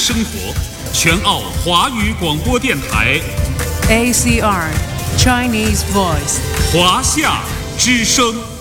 生活，全澳华语广播电台 ACR Chinese Voice 华夏之声。